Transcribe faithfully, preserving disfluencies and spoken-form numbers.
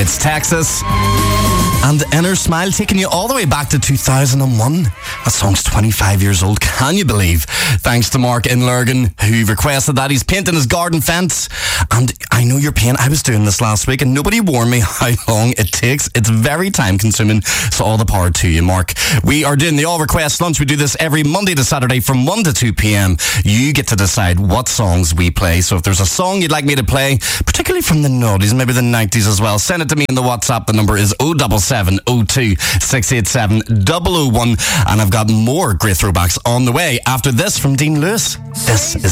It's Texas. And Inner Smile, taking you all the way back to two thousand one. That song's twenty-five years old. Can you believe? Thanks to Mark in Lurgan, who requested that. He's painting his garden fence. And I know you're paying. I was doing this last week and nobody warned me how long it takes. It's very time consuming. So all the power to you, Mark. We are doing the All Request Lunch. We do this every Monday to Saturday from one to two p.m. You get to decide what songs we play. So if there's a song you'd like me to play, particularly from the noughties, maybe the nineties as well, send it to me in the WhatsApp. The number is oh seven seven oh two six eight seven oh oh one. And I've got more great throwbacks on the way after this from Dean Lewis. This is